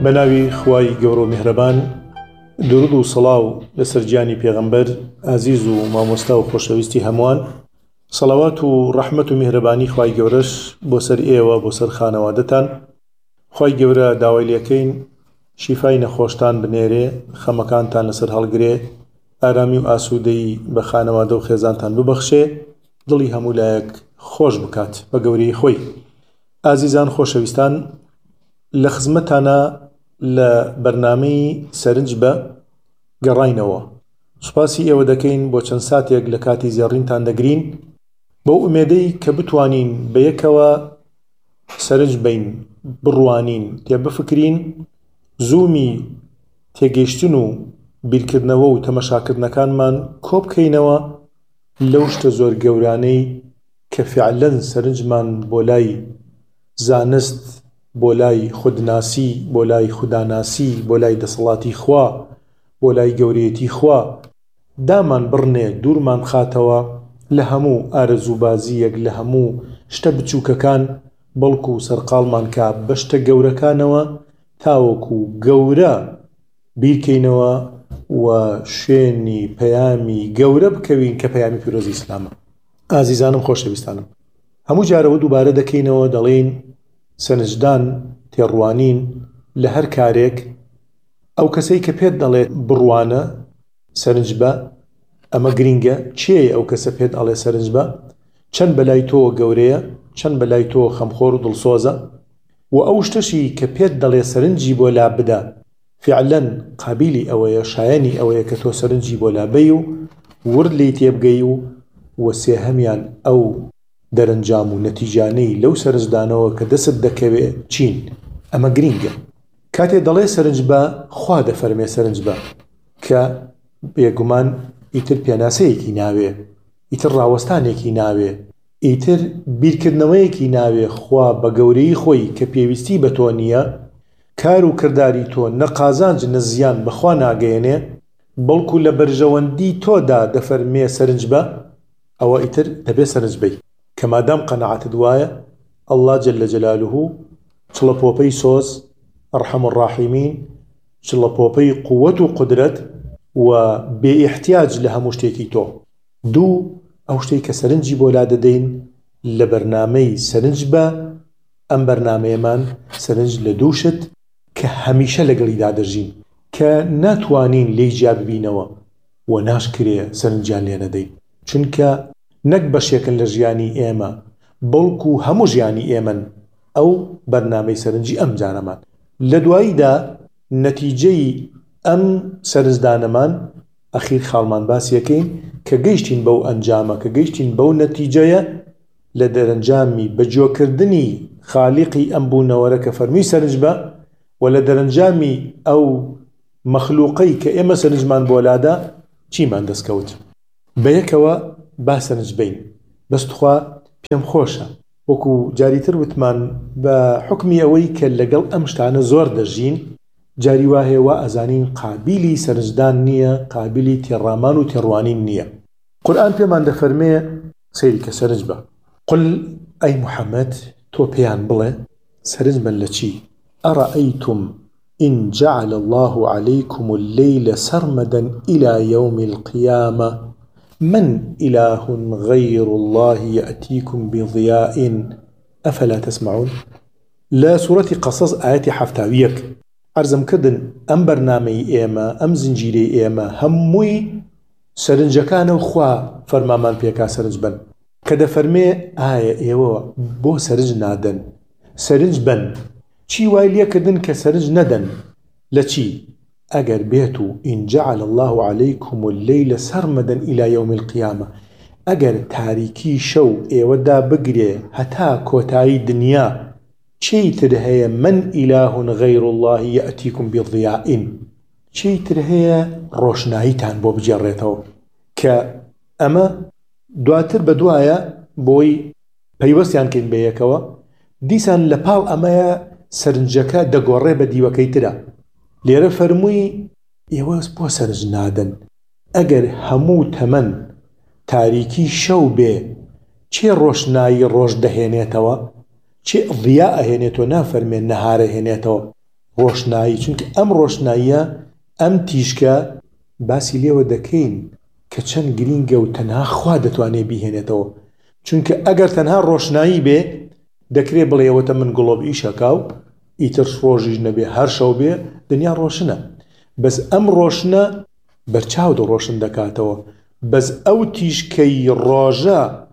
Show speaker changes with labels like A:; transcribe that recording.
A: بناوی خوای گەورە و میهرەبان، درود و سڵاو لەسەر گیانی پێغەمبەر ئازیز و مامۆستا و خۆشەویستی هەمووان. سەڵاوات و ڕەحمەت و میهرەبانی خوای گەورەش بۆ سەر ئێوە، بۆ سەر خانەوادەتان. خوای گەورە داوای لێکەین شیفای نەخۆشتان بنێرێ، خەمەکانتان لەسەر هەڵگرێ، ئارامی و ئاسوودەی بە خانەوادە و خێزانتان ببەخشێ، دڵی هەموو لایەک خۆش بکات بە گەورەی خۆی. ئازیزان خۆشەویستان، لە خزمەتانە لە بەرنامەی سەرنج بە گەڕاینەوە. سوپاسی ئێوە دەکەین بۆ چەند ساتێک لە کاتی زێڕینتان دەگرین، بۆ ئومێدەی کە بتوانین بە یەکەوە سەرنج بین، بڕوانین، تێبفکرین، زوومی تێگەیشتن و بیرکردنەوە و تەمەشاکردنەکانمان کۆ بکەینەوە لەو شتە زۆر گەورانەی کە فیعلەن سەرنجمان بۆ لای زانست، بۆ لای خودناسی، بۆ لای خوداناسی، بۆ لای دەسەڵاتی خوا، بۆ لای گەورەیەتی خوا دامان بڕنێ، دوورمان خاتەوە لە هەموو ئارەزوبازیەک، لە هەموو شتە بچووکەکان، بەڵکو سەرقاڵمان کا بە شتە گەورەکانەوە تاوەکو گەورە بیرکەینەوە و شوێنی پەیامی گەورە بکەوین کە پەیامی پیرۆزی ئیسلامە. ئازیزانم خۆشەویستانم، هەموو جارەوە دووبارە دەکەینەوە، دەڵێن سەرنجدان، تێڕوانین لە هەر کارێک، ئەو کەسەی کە پێت دەڵێت بڕوانە، سەرنج بە، ئەمە گرینگە. چێە ئەو کەسە پێت ئەڵێ سەرنج بە؟ چەند بەلای تۆ گەورەیە، چەند بەلای تۆ خەمخۆر و دڵسۆزە، و ئەو شتەشی کە پێت دەڵێ سەرنجی بۆ لا بدە فیعلەن قابیلی ئەوەیە، شایەنی ئەوەیە کە تۆ سەرنجی بۆ لا بەی و ورد لی تێبگەی و وەسێهەمیان ئەو دەرەنجام و نەتیجانەی لەو سەرنجدانەوە کە دەست دەکەوێ چین. ئەمە گرینگە. کاتێ دەڵێ سەرنج بە، خوا دەفەرمێ سەرنج بە، کە بێگومان ئیتر پێناسەیەکی ناوێ، ئیتر ڕاوەستانێکی ناوێ، ئیتر بیرکردنەوەیەکی ناوێ. خوا بە گەورەی خۆی کە پێویستی بە تۆ نییە، کار و کردداری تۆ نەقازانج نەزیان بەخوا ناگەیەنێ، بەڵکو لە بەرژەوەندی تۆدا دەفەرمێ سەرنج بە، ئەوە ئیتر دەبێ سەرنج بەی. کە مادام قەنەعەتت وایە، ئەڵڵا جەلە جەلالوهو چڵەپۆپەی سۆز، ئەرحەم الراحیمین، چڵەپۆپەی قووەت و قودرەت و بێ ئیحتیاج لە هەموو شتێکی تۆ. دوو، ئەو شتێک کە سەرنجی بۆ لا دەدەین لە بەرنامەی سەرنج بە، ئەم بەرنامەیەمان سەرنج لە دووشت کە هەمیشە لەگەڵیدا دەژین، کە ناتوانین لێی جیا ببینەوە و ناشکرێ سەرنجیان لێ نەدەین، چونکە نەک بەشێکن لە ژیانی ئێمە، بەڵکو هەموو ژیانی ئێمەن ئەو بەرنامەی سەرنجی ئەم جارەمان. لە دواییدا نەتیجەی ئەم سەرنجدانەمان ئەخیر خاڵمان باسیەکەین کە گەیشتین بەو ئەنجامە، کە گەیشتین بەو نەتیجەیە لە دەرەنجامی بەجۆکردنی خالیقی ئەم بوونەوەرە کە فەرمی سەرنج بە، و لە دەرەنجامی ئەو مەخلوقەی کە ئێمە سەرنجمان بۆ لادا چیمان دەستکەوت. بە یەکەوە با سەرنج بین. بەستخوا پێم خۆشە، وەکو جاریتر وتمان، بە حکمی ئەوەی کە لەگەڵ ئەم شتانە زۆر دەژین، جاری واهێوە ئەزانین قابیلی سەرنجدان نییە، قابیلی تێڕامان و تێڕوانین نییە. قورئان پێمان دەفەرمێ سەیری کە سەرنج بە. قل ئەی موحەممەد، تۆ پێیان بڵێ سەرنج بن لە چی؟ ئەڕەئەیتم إن جعل الله عليكم الليل سرمدا إلى يوم القيامة من إله غير الله يأتيكم بضياء أفلا تسمعون. لا سورة قصص آيات حفتاويك عرزم كردن أم برنامي إيما، أم زنجيري إيما، هموي سرنجكان وخوا فرمامان بيكا سرنج بن. كده فرمي آية إيوا بو سرنج نادن، سرنج بن چی وای لێ کردن کە سەرنج نەدەن لە چی؟ ئەگەر بێت و إن جعل الله عليكم الليل سرمدا إلى يوم القيامة، ئەگەر تاریکی شەو ئێوەدا بگرێ هەتا کۆتایی دنیا، چیتر هەیە من إله غير الله يأتيكم بضياء، چیتر هەیە ڕۆشناییتان بۆ بجێڕێتەوە. کە ئەمە دواتر بە دوایە بۆی پەیوەستیان کەین بە یەکەوە، دیسان لە پاڵ ئەمەیە سەرنجەکە دەگۆڕێ بە دیوەکەی ترە. لێرە فەرمووی ئێوە بۆ سەرنج نادەن، ئەگەر هەموو تەمەن تاریکی شەو بێ، چێ ڕۆشنایی ڕۆژ دەهێنێتەوە؟ چێ ضیا ئەهێنێتەوە؟ نافەرمێن نەهارە هێنێتەوە. ڕۆشنایی، چونکە ئەم ڕۆشناییە ئەم تیشکە باسی لێوە دەکەین کە چەند گرینگە و تەنها خوا دەتوانێت بیهێنێتەوە. چونکە ئەگەر تەنها ڕۆشنایی بێ دەکرێت بڵێوەتە من گوڵۆب ئیشەکاو ئیتر ڕۆژیش نەبێ هەر شەو بێ دنیا ڕۆشنە. بەس ئەم ڕۆشنە بەرچاو ڕۆشن دەکاتەوە. بەس ئەو تیشکەی ڕۆژە